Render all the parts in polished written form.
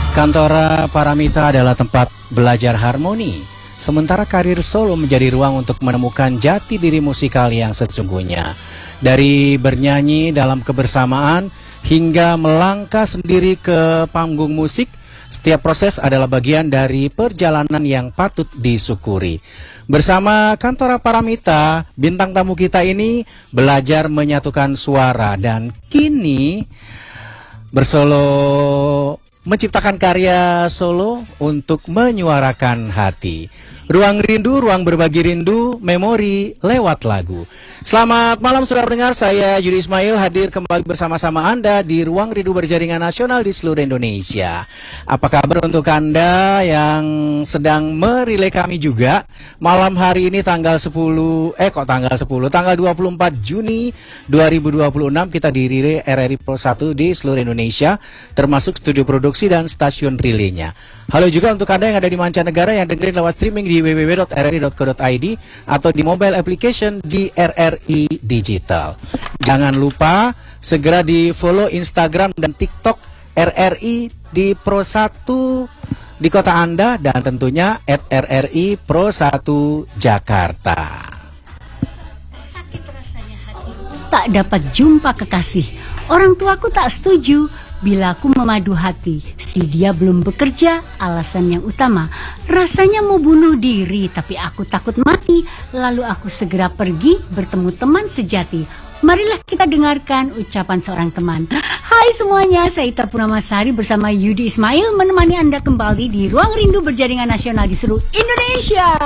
Kantora Paramita adalah tempat belajar harmoni, sementara karir solo menjadi ruang untuk menemukan jati diri musikal yang sesungguhnya. Dari bernyanyi dalam kebersamaan hingga melangkah sendiri ke panggung musik, setiap proses adalah bagian dari perjalanan yang patut disyukuri. Bersama Kantora Paramita, bintang tamu kita ini belajar menyatukan suara dan kini bersolo menciptakan karya solo untuk menyuarakan hati. Ruang rindu, ruang berbagi rindu, memori lewat lagu. Selamat malam saudara pendengar, saya Yudi Ismail hadir kembali bersama-sama Anda di Ruang Rindu Berjaringan Nasional di seluruh Indonesia. Apa kabar untuk Anda yang sedang merilai kami juga? Malam hari ini tanggal 24 Juni 2026 kita dirilai RRI Pro 1 di seluruh Indonesia, termasuk studio produksi dan stasiun relaynya. Halo juga untuk Anda yang ada di mancanegara yang dengerin lewat streaming di www.rri.co.id atau di mobile application di RRI Digital. Jangan lupa segera di follow Instagram dan TikTok RRI di Pro 1 di kota Anda dan tentunya @RRI Pro 1 Jakarta. Sakit rasanya hati tak dapat jumpa kekasih. Orang tuaku tak setuju bila aku memadu hati. Si dia belum bekerja, alasan yang utama. Rasanya mau bunuh diri, tapi aku takut mati. Lalu aku segera pergi bertemu teman sejati. Marilah kita dengarkan ucapan seorang teman. Hai semuanya, saya Ita Purnamasari bersama Yudi Ismail menemani Anda kembali di Ruang Rindu Berjaringan Nasional di seluruh Indonesia.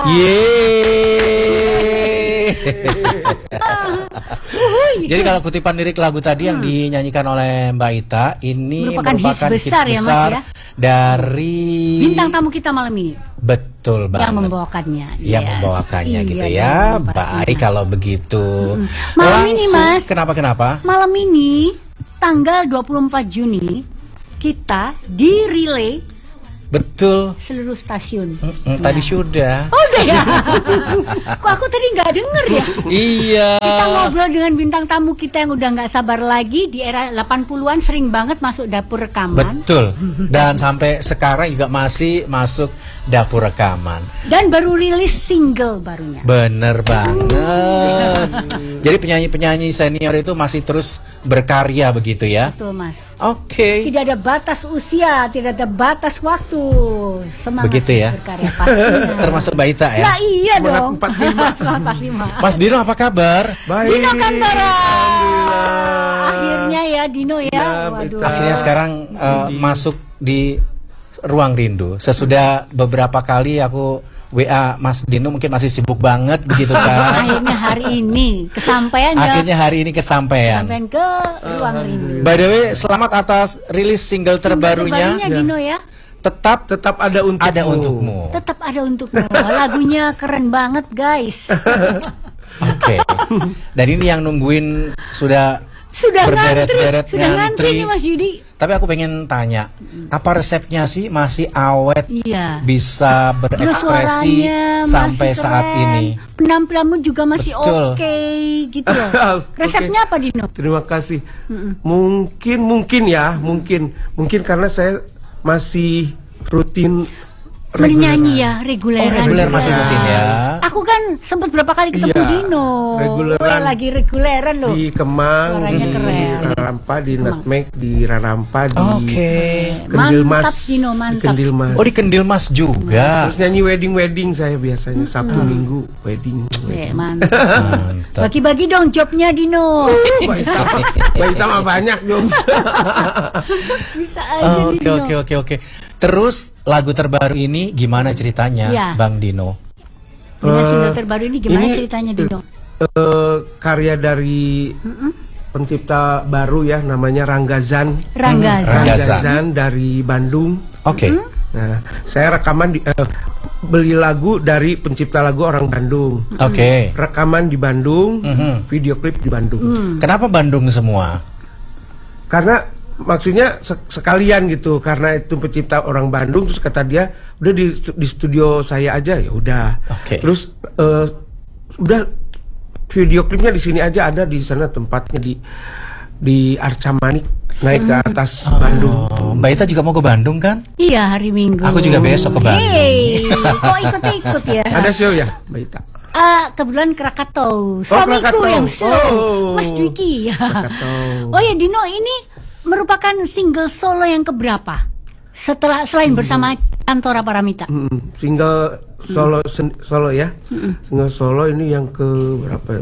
Jadi kalau kutipan lirik lagu tadi yang dinyanyikan oleh Mbak Ita ini merupakan hits besar ya, Mas, ya? Dari bintang tamu kita malam ini. Betul banget. Yang membawakannya. Yang membawakannya gitu ya. Baik kalau begitu. Malam ini Mas, kenapa? Malam ini tanggal 24 Juni kita di relay. Betul. Seluruh stasiun. Tadi sudah. Oh udah ya. Kok aku tadi nggak denger ya? Iya. Kita ngobrol dengan bintang tamu kita yang udah nggak sabar lagi. Di era 80-an sering banget masuk dapur rekaman. Betul. Dan sampai sekarang juga masih masuk dapur rekaman. Dan baru rilis single barunya. Bener banget. Jadi penyanyi-penyanyi senior itu masih terus berkarya begitu ya? Betul Mas. Oke. Tidak ada batas usia, tidak ada batas waktu. Semangat begitu ya? Berkarya pastinya. Termasuk Mbak Ita ya? Ya iya dong. 45. Mas Dino apa kabar? Baik. Dino Kantora. Akhirnya ya Dino ya. Waduh. Akhirnya sekarang masuk di Ruang Rindu. Sesudah beberapa kali aku WA Mas Dino mungkin masih sibuk banget begitu kan. Akhirnya hari ini kesampaian ya. Akhirnya hari ini kesampaian. Sampai ke Ruang Rindu. By the way, selamat atas rilis single terbarunya. Dino ya. Tetap ada untukmu. Ada untukmu. Tetap ada untukmu. Lagunya keren banget, guys. Oke. Dan ini yang nungguin sudah berderet-deret ngantri nih Mas Yudi. Tapi aku pengen tanya, apa resepnya sih masih awet? Iya. Bisa berekspresi sampai saat ini. Penampilanmu juga masih oke gitu loh. Resepnya apa Dino? Terima kasih. Mungkin karena saya masih rutin bernyanyi ya, reguleran. Reguler masih rutin ya. Aku kan sempat berapa kali ketemu Dino. Reguleran. Lagi reguleran loh. Di Kemang, suaranya di keren. Rarampa, di Nutmeg, di Rarampa, di Kendil Mas. Mantap Dino, mantap. Di Kendil Mas. Oh di Kendil Mas juga. Terus nyanyi wedding saya biasanya Sabtu Minggu wedding. Mantap. Bagi-bagi dong jobnya Dino. Mbak Ita mah banyak dong. Bisa aja Dino. Oke. Terus lagu terbaru ini gimana ceritanya, Bang Dino? Dengan single terbaru ini gimana ceritanya, Dino? Karya dari pencipta baru ya, namanya Ranggazan. Ranggazan dari Bandung. Oke. Nah, saya rekaman beli lagu dari pencipta lagu orang Bandung. Oke. Rekaman di Bandung, video klip di Bandung. Kenapa Bandung semua? Karena maksudnya sekalian gitu, karena itu pencipta orang Bandung, terus kata dia udah di studio saya aja, ya udah. Terus udah video klipnya di sini aja, ada di sana tempatnya di Arca Manik. naik ke atas Bandung. Mbak Ita juga mau ke Bandung kan? Iya, hari Minggu. Aku juga besok ke Bandung. Hey, kok ikut-ikut ya? Ada show ya, Mbak Ita? Kebetulan Krakatau. Suamiku Krakatau. yang show. Mas Dwiki. Krakatau. Oh ya, Dino, ini merupakan single solo yang keberapa? Selain bersama Kantora Paramita. Single solo ya. Single solo ini yang ke berapa?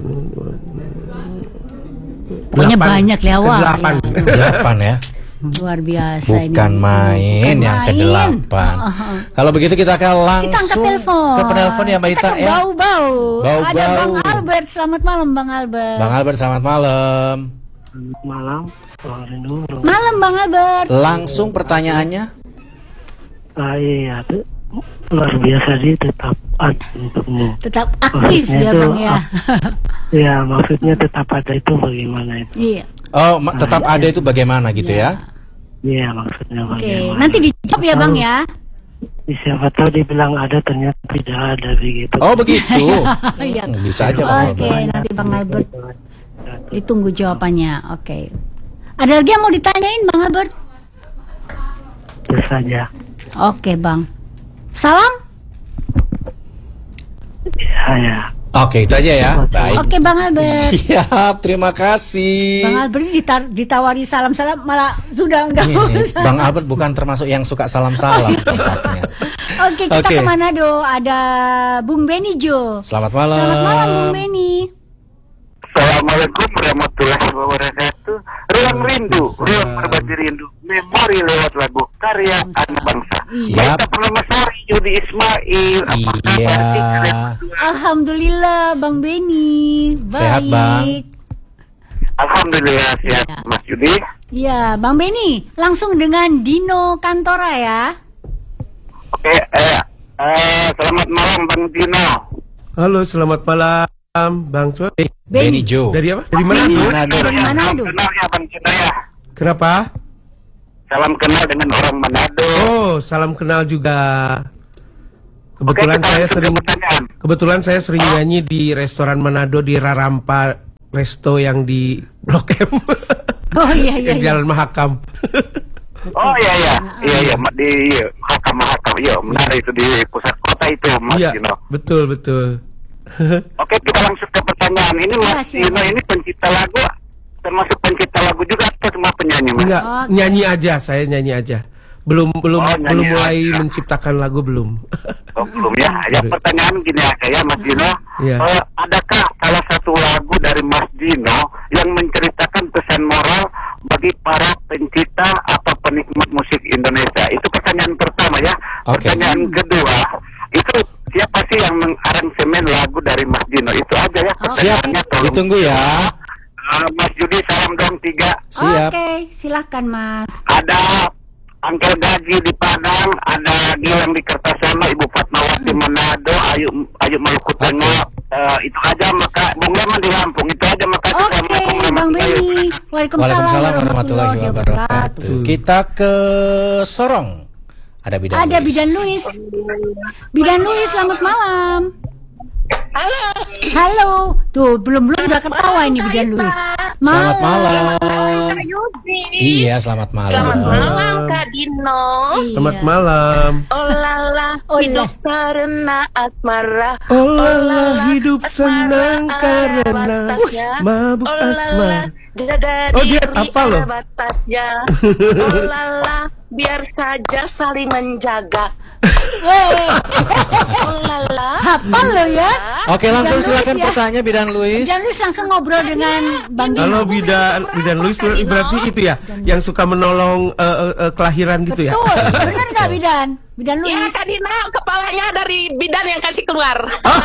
Pokoknya banyak lewat. 8 ya. Luar biasa. Bukan ini. main yang ke-8. Kalau begitu kita akan Kita angkat langsung telepon. ke penelpon ya Mbak Ita Kita ke ya. Bau-bau. Bau-bau. Ada Bang Albert. Selamat malam Bang Albert. Bang Albert selamat malam. Malam, Malam Bang Albert. Langsung pertanyaannya. iya, itu luar biasa sih, tetap ada untukmu. Tetap aktif Maksudnya ya itu, Bang ya. Ya, maksudnya tetap ada itu bagaimana itu? Iya. Oh, tetap ada itu bagaimana gitu ya? Iya, maksudnya Oke, bagaimana? nanti dijawab ya Bang ya. Siapa tahu dibilang ada, ternyata tidak ada begitu. Oh begitu. Iya. Bisa aja Bang Oke, Albert. nanti Bang Albert ditunggu jawabannya. Oke. Ada lagi yang mau ditanyain Bang Albert? Itu saja. Oke Bang. Salam. Ya. Oke, itu aja ya. Baik. Oke Bang Albert. Siap, terima kasih. Bang Albert ini ditawari salam-salam malah sudah enggak Ini, usah. Bang Albert bukan termasuk yang suka salam-salam tempatnya. Oke, kita Oke. ke Manado. Ada Bung Beni Jo. Selamat malam. Selamat malam Bung Beni. Assalamualaikum warahmatullahi wabarakatuh. Ruang rindu, ruang berbagi rindu, memori lewat lagu karya anak bangsa. Siap. Baik Permamasari, Yudi Ismail. Apa Iya. kabar? Alhamdulillah Bang Beni. Baik. Sehat, Bang. Alhamdulillah sehat, Iya. Mas Yudi. Ya, Bang Beni, langsung dengan Dino Kantora ya. Oke, selamat malam Bang Dino. Halo, selamat malam Bang Suami. Beni Jo. Dari apa? Dari mana? Beni. Manado. Dari Manado. Salam kenal ya Bang Dino ya. Kenapa? Salam kenal dengan orang Manado. Oh, salam kenal juga. Oke, Kebetulan kita saya langsung ke sering pertanyaan. Kebetulan saya nyanyi di restoran Manado di Rarampa Resto yang di Blok M. Oh iya iya. Yang iya. Jalan Mahakam. Oh iya, di Mahakam, iya benar itu di pusat kota itu Mas Iya, Dino. betul. Oke, kita langsung ke pertanyaan. Ini Mas Iya, siap. Dino ini pencipta lagu, termasuk pencipta lagu juga atau cuma penyanyi Mas? Enggak, Oh. nyanyi aja, saya nyanyi aja. Belum nyanyi mulai aja. menciptakan lagu belum. Oh, belum ya. Ya pertanyaan gini aja ya Mas Dino. Iya. Adakah salah satu lagu dari Mas Dino yang menceritakan pesan moral bagi para pencipta atau penikmat musik Indonesia? Itu pertanyaan pertama ya. Oke. Pertanyaan kedua, itu siapa sih yang mengaransemen lagu dari Mas Dino? Itu aja ya. Siap, Pertanyaannya tolong. ditunggu ya. Mas Yudi salam dong 3. Siap. Oke, silahkan Mas. Ada Angkel Gaji di Padang, ada Gilang di Kertasama, Ibu Fatmawati di Manado, Ayu Maluku Tengah. Itu aja maka Bung Leman di Lampung. Itu aja maka Oke, Assalamualaikum Bang warahmatullahi Beni. wabarakatuh. Waalaikumsalam warahmatullahi wabarakatuh. Kita ke Sorong. Ada Bidan Ada Luis. Bidan Luis. Bidan Luis, selamat malam. Halo. Tuh, belum udah ketawa ini Bidan Luis. Selamat malam. Kak Yudi. Iya, selamat malam. Selamat malam Kak Dino. Selamat malam. Oh lala, Oh, hidup karena asmara. Oh lala, hidup senang karena mabuk asmara. Jadi Oh, dia apa loh? batasnya. Oh lala, biar saja saling menjaga. Wey, Oh lala. hafal lo ya. Oke, langsung Bidan Luis silakan ya. pertanyaan Bidan Luis. Bidan Luis langsung ngobrol dengan Bang Dino. Kalau bidan Luis berarti itu ya, yang suka menolong kelahiran gitu ya. Betul, benar nggak Bidan? Bidan Ya Luis. Kak Dino, kepalanya dari bidan yang kasih keluar.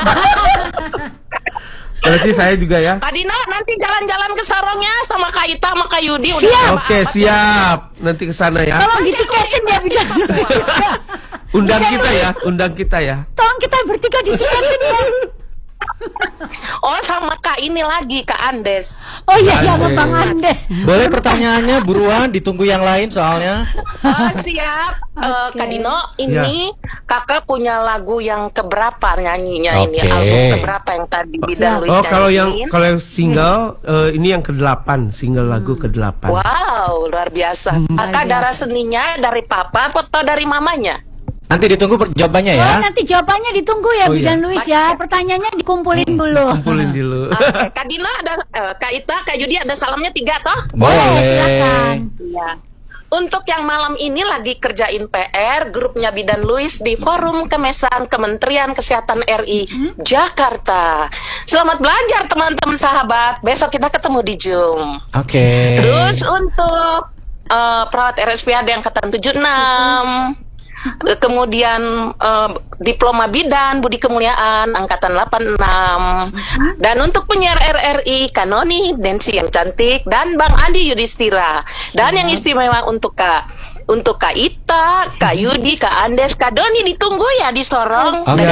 Berarti saya juga ya. Kak Dino nanti jalan-jalan ke Sorongnya sama Kak Ita sama Kak Yudi. Siap. Udah Oke, siap. Nanti ke sana ya. Tolong ditiketin ya Bidan Luis. Undang kita ya, undang kita ya. Tolong kita bertiga ditiketin ya. Oh, sama Kak ini lagi, Kak Andes. Oh iya, sama Bang Andes. Boleh pertanyaannya buruan, ditunggu yang lain soalnya. Siap. Kak Dino, ini kakak punya lagu yang keberapa nyanyinya ini? Album keberapa yang tadi Bidan Luis nyanyiin? Kalau yang single ini yang ke-8, single lagu ke-8. Wow, luar biasa. Kakak darah seninya dari papa atau dari mamanya? Nanti ditunggu jawabannya ya. Oh, nanti jawabannya ditunggu ya, Bidan Luis ya. Pertanyaannya dikumpulin dulu. Kumpulin dulu. Kak Dino ada, Kak Ita, Kak Yudi ada salamnya 3 toh? Boleh. Silakan. Iya. Untuk yang malam ini lagi kerjain PR, grupnya Bidan Luis di Forum Kemesan Kementerian Kesehatan RI Jakarta. Selamat belajar teman-teman sahabat. Besok kita ketemu di Zoom. Oke. Terus untuk perawat RSPAD Angkatan 76. Kemudian diploma bidan Budi Kemuliaan Angkatan 86. Dan untuk penyiar RRI Kanoni Densi yang cantik dan Bang Andi Yudhistira. Dan yang istimewa untuk Kak Ita, Kak Yudi, Kak Andes, Kak Doni ditunggu ya di Sorong. Oke.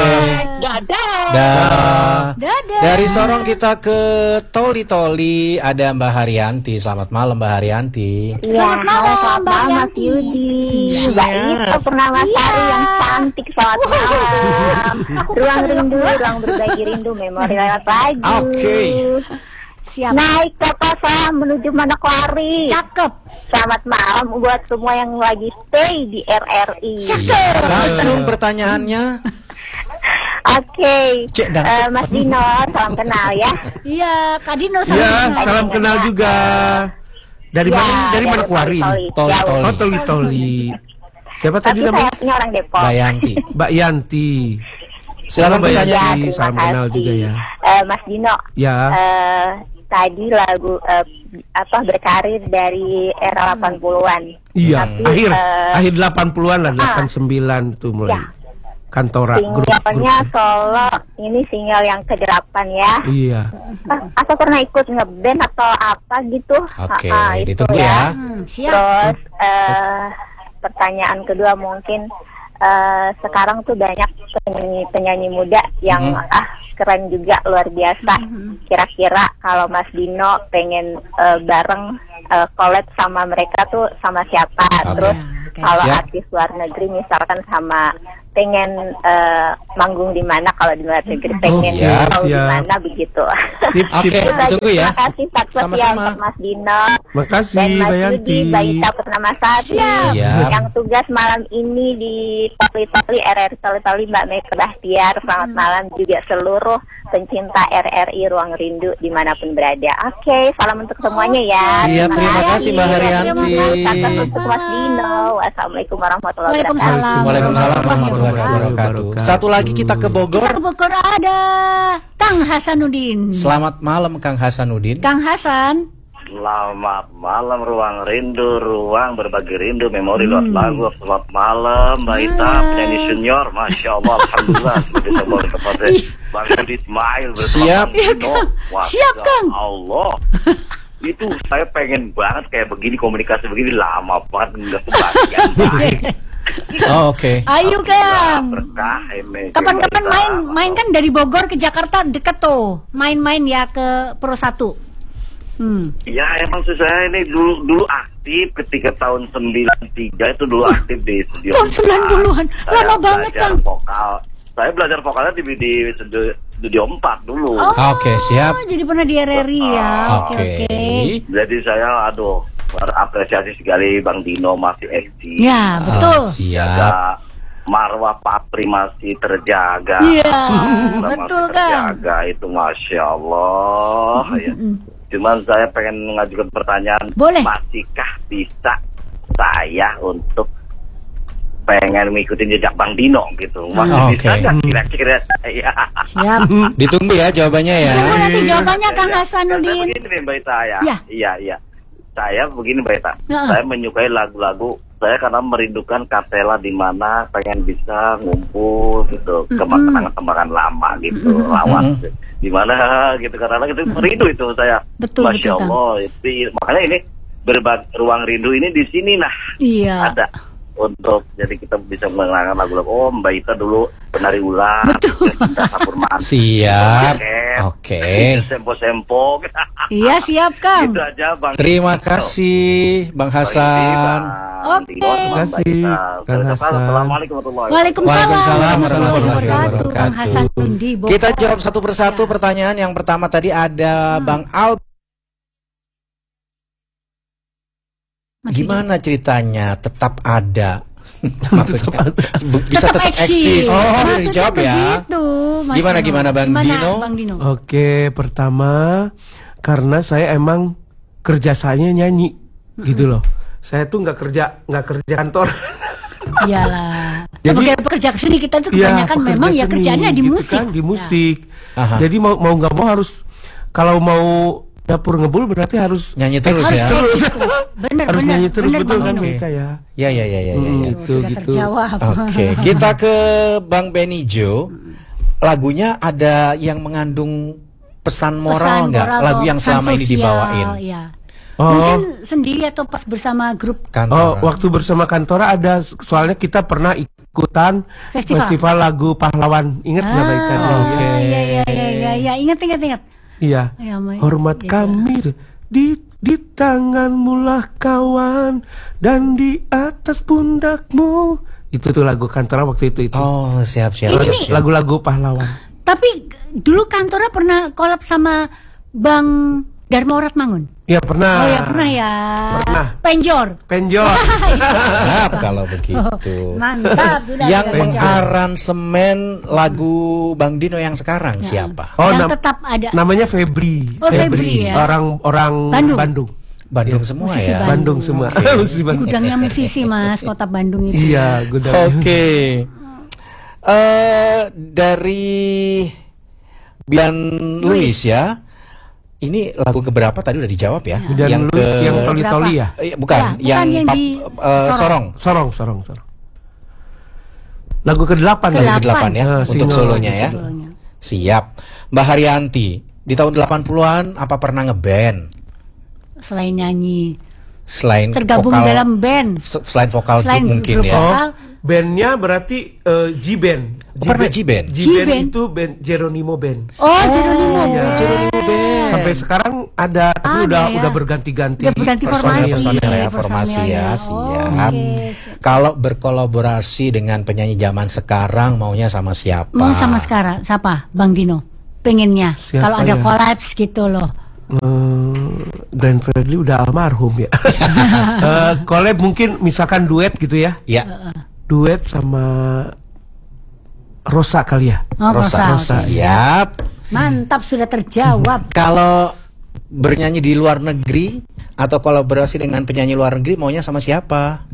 Dadah. Dari Sorong kita ke Toli ada Mbak Haryanti. Selamat malam Mbak Haryanti. Selamat malam Mbak Mas Yudi, Mbak Ita Purnamasari yang cantik. Selamat malam. Ruang rindu, ruang berbagi rindu, memori lewat lagu. Oke. Siap. Naik kapal saya menuju Manokwari. Cakep. Selamat malam buat semua yang lagi stay di RRI. Langsung pertanyaannya. Oke. Mas Dino, salam kenal ya. Iya, Kak Dino salam Iya, kenal. salam kenal juga. Dari mana? Dari Manokwari. Toli. Siapa tadi Tapi namanya? saya punya orang Depok. Mbak Yanti. Silakan Mbak bertanya. Yanti, salam kenal juga ya. Mas Dino. Ya. Tadi lagu berkarir dari era 80-an. Iya, Tapi, akhir 80-an lah, 89 tuh mulai. Ya. Kantora grup. Singlenya solo, ini single yang ke-8 ya. Iya. Atau pernah ikut ngeband atau apa gitu. Oke, Itu ditunggu ya. Siap. Terus pertanyaan kedua mungkin sekarang tuh banyak penyanyi muda yang keren juga, luar biasa. Kira-kira kalau Mas Dino pengen bareng collab sama mereka tuh sama siapa? Terus kalau artis luar negeri misalkan sama pengen manggung di mana, kalau di luar negeri pengen tahu di mana begitu. Oke, ditunggu ya. Terima kasih Sama-sama. untuk Mas Dino. Makasih Dan Mas Mbak Yanti. Yudi, Mbak Ita Purnamasari yang tugas malam ini di Toli RRI Toli Mbak Meka Bahtiar. Selamat malam juga seluruh pencinta RRI Ruang Rindu dimanapun berada. Oke, salam untuk semuanya ya. Siap, terima kasih Mbak Haryanti. Salam untuk Mas Dino. Wassalamualaikum warahmatullahi wabarakatuh. Waalaikumsalam warahmatullahi wabarakatuh. Satu lagi kita ke Bogor. Kita ke Bogor ada Kang Hasanuddin. Selamat malam Kang Hasanuddin. Kang Hasan. Selamat malam Ruang Rindu, ruang berbagi rindu, memori lewat lagu. Selamat malam Mbak Ita, penyanyi senior, Masya Allah, Alhamdulillah. Bisa boleh kepada Bang Budi Ismail bersama Siap. Dino. Siap Kang. Allah. Itu saya pengen banget kayak begini, komunikasi begini, lama banget nggak kebagian. Oh, oke. Ayo Kang. Berkah ini. Kapan-kapan main kan dari Bogor ke Jakarta deket tuh. Main-main ya ke Pro 1. Ya emang sih saya ini dulu aktif ketika tahun 93 itu dulu aktif di studio. Tahun 90-an. Lama banget Kang. Saya belajar vokalnya di studio 4 dulu. Oke, siap. Jadi pernah di RRI ya. Oke. Jadi saya apresiasi sekali Bang Dino masih eksis. Ya, betul. Siap. Marwah Papri masih terjaga. Iya, betul Kang. Terjaga itu Masya Allah ya. Cuman saya pengen mengajukan pertanyaan. Boleh. Masihkah bisa saya untuk pengen ngikutin jejak Bang Dino gitu? Masih bisa nggak kira-kira? Ya. Siap. Ditunggu ya jawabannya ya. Tunggu nanti jawabannya Kang Hasanuddin. Begini Mbak Ita ya. Ya. Iya. Saya begini Mbak Ita. Saya menyukai lagu-lagu saya karena merindukan Katela di mana pengen bisa ngumpul gitu, kembangan lama gitu, lawan di mana gitu, karena itu rindu itu saya. Betul, Masya Allah. Makanya ini berbagi ruang rindu ini di sini Iya. ada untuk jadi kita bisa mengenalkan lagu-lagu. Oh, Mbak Ita dulu penari ular. Betul. Siap. Oke. Sempo-sempo. Iya, siap, Kang. Itu aja, Bang. Terima kasih, Bang Hasan. Oke. Terima kasih, Kang Hasan. Assalamualaikum warahmatullahi Waalaikumsalam warahmatullahi wabarakatuh. Kang Hasan di Bogor. Kita jawab satu persatu pertanyaan. Yang pertama tadi ada Bang Al. Gimana ceritanya tetap ada? Maksudnya bisa tetap eksis. Oh, dijawab ya. Gimana Bang Dino? Oke, pertama karena saya emang kerjasanya nyanyi gitu loh. Saya tuh nggak kerja kantor. Iyalah. Sebagai pekerja seni kita tuh kebanyakan memang ya kerjaannya di gitu musik. Kan, di musik. Ya. Jadi mau nggak mau harus, kalau mau dapur ngebul berarti harus nyanyi terus ya. Harus nyanyi terus, betul kan Beca ya? Ya. Gitu. Oke, kita ke Bang Benijo. Lagunya ada yang mengandung pesan moral nggak? Lagu yang selama ini dibawain. Ya. Mungkin sendiri atau pas bersama grup Kantora. Waktu bersama Kantora ada, soalnya kita pernah ikutan festival lagu pahlawan. Ingat nggak Beca? Oke. Iya, ingat. Iya. Hormat kami di tanganmu lah kawan, dan di atas pundakmu. Itu tuh lagu Kantora waktu itu. Oh, siap. Lagu-lagu pahlawan. Tapi dulu Kantora pernah collab sama Bang Dharma Oratmangun. Ya pernah. Oh ya pernah ya. Pernah. Penjor. Siap kalau begitu. Mantap. Yang mengaransemen lagu Bang Dino yang sekarang siapa? Yang tetap ada. Namanya Febri. Oh, Febri ya. Orang Bandung. Bandung semua ya. Bandung semua. Gudangnya musisi Mas, kota Bandung itu. Iya, gudangnya. Oke. Dari Bian Luis ya. Ini lagu keberapa tadi udah dijawab ya? Yang Toli-Toli ya? Bukan, yang Sorong. Lagu ke-8 ya, untuk solonya ya. Siap. Mbak Haryanti, di tahun 80-an apa pernah ngeband? Selain nyanyi. Selain tergabung vokal, dalam band. Selain vokal grup mungkin ya. Bandnya berarti G-Band. Pernah G-Band? G-Band itu band Geronimo Band. Oh, Geronimo Band. Sampai sekarang ada, tapi udah berganti-ganti. Formasi ya, siap. Kalau berkolaborasi dengan penyanyi zaman sekarang maunya sama siapa? Mau sama sekarang, siapa? Bang Dino. Pengennya kalau ada kolaps gitu loh. Glenn Fredly udah almarhum ya. Collab mungkin misalkan duet gitu ya. Iya. Duet sama Rosa kali ya. Rosa. Siap. Mantap, sudah terjawab. Kalau bernyanyi di luar negeri atau kolaborasi dengan penyanyi luar negeri maunya sama siapa?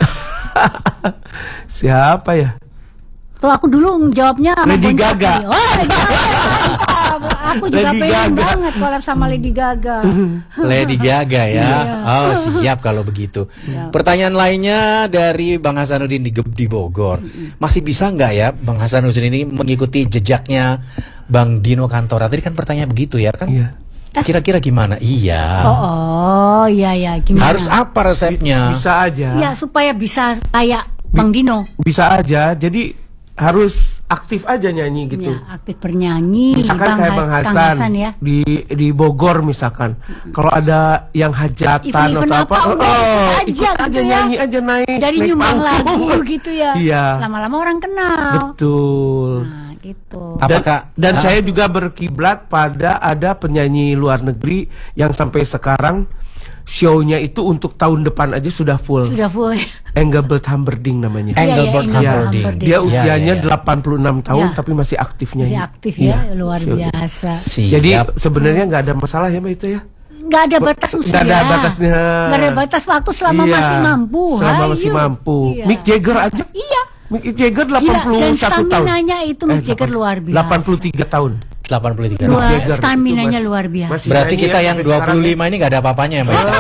Siapa ya? Kalau aku dulu jawabnya Lady Gaga. Oh, Lady Gaga. Aku juga pengen banget collab sama Lady Gaga. Lady Gaga ya. Oh, siap kalau begitu. Pertanyaan lainnya dari Bang Hasanuddin di Bogor. Masih bisa nggak ya Bang Hasanuddin ini mengikuti jejaknya Bang Dino Kantora? Tadi kan pertanyaan begitu ya kan? Iya. Kira-kira gimana? Iya. Iya. Gimana? Harus apa resepnya? Bisa aja. Ya supaya bisa kayak Bang Dino. Bisa aja. Jadi harus aktif aja nyanyi gitu. Ya, aktif bernyanyi. Misalkan kayak Bang Hasan ya. di Bogor misalkan. Kalau ada yang hajatan atau apa, ikut aja gitu nyanyi aja naik. Dari nyumbang lagu gitu ya. Iya. Lama-lama orang kenal. Betul. Nah, gitu. Dan saya juga berkiblat pada ada penyanyi luar negeri yang sampai sekarang show-nya itu untuk tahun depan aja sudah full. Engelbert Humperdinck namanya. Engelbert Humperdinck. Dia usianya 86 tahun tapi masih aktif nyanyi. Masih aktif ya, luar biasa. Jadi sebenarnya nggak ada masalah ya Mbak itu ya. Nggak ada batas usia. Nggak ada batasnya. Nggak ada batas waktu selama masih mampu. Selama masih mampu. Mick Jagger aja. Iya. Mick Jagger 81 tahun. Dan staminanya itu Mick Jagger luar biasa. 83 tahun. 83 staminanya luar biasa. Berarti kita yang 25 ini nggak ada apa-apanya ya Mbak Ita?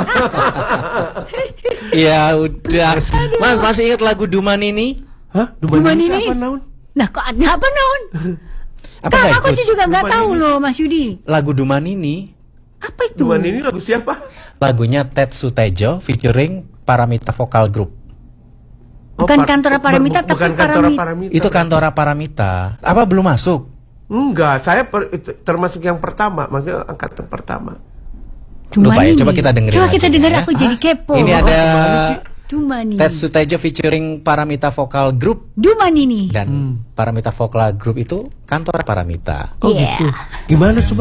Ya udah. Mas masih ingat lagu Duman ini? Hah? Duman ini apa naun? Nah kok ada apa naun? Kan aku juga nggak tahu loh Mas Yudi. Lagu Duman ini. Apa itu? Duman ini lagu siapa? Lagunya Ted Sutejo featuring Paramita Vocal Group. Bukan kantor Paramita, tapi bukan kantor Paramita. Itu kantor Paramita. Apa belum masuk? Enggak, saya termasuk yang pertama, maksudnya angkatan pertama. Lupa ya, coba kita dengerin. Coba kita lagunya dengar, ya. aku jadi kepo. Ini ada Dumani. Ted Sutejo featuring Paramita Vokal Group. Dumani nih. Dan Paramita Vokal Group itu kantor Paramita. Oh gitu. Gimana coba?